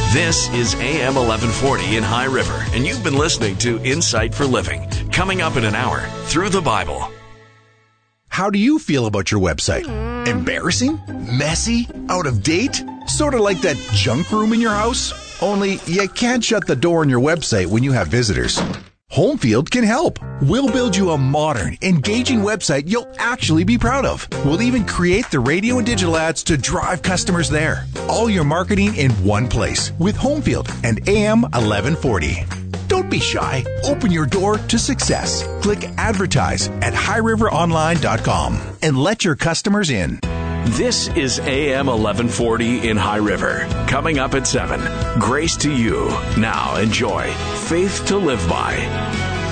This is AM 1140 in High River, and you've been listening to Insight for Living. Coming up in an hour, Through the Bible. How do you feel about your website? Embarrassing? Messy? Out of date? Sort of like that junk room in your house? Only you can't shut the door on your website when you have visitors. Homefield can help. We'll build you a modern, engaging website you'll actually be proud of. We'll even create the radio and digital ads to drive customers there. All your marketing in one place with Homefield and AM 1140. Don't be shy. Open your door to success. Click advertise at highriveronline.com and let your customers in. This is AM 1140 in High River. Coming up at 7, Grace to You. Now enjoy Faith to Live By.